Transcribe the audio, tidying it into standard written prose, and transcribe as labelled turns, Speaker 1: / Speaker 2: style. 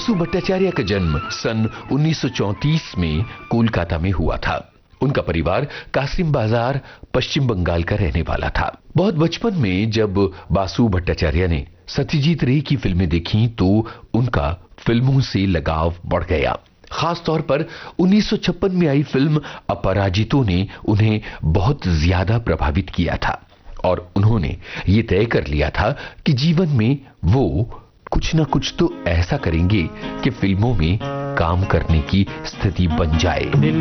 Speaker 1: बासु भट्टाचार्य का जन्म सन 1934 में कोलकाता में हुआ था। उनका परिवार कासिम बाजार पश्चिम बंगाल का रहने वाला था। बहुत बचपन में जब बासु भट्टाचार्य ने सत्यजीत रे की फिल्में देखी तो उनका फिल्मों से लगाव बढ़ गया। खास तौर पर 1956 में आई फिल्म अपराजितो ने उन्हें बहुत ज्यादा प्रभावित किया था और उन्होंने ये तय कर लिया था कि जीवन में वो कुछ ना कुछ तो ऐसा करेंगे कि फिल्मों में काम करने की स्थिति बन जाए।